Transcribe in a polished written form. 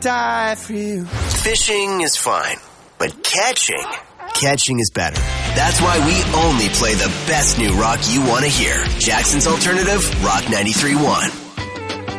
die for you. Fishing is fine, but catching is better. That's why we only play the best new rock you want to hear. Jackson's Alternative, Rock 93.1.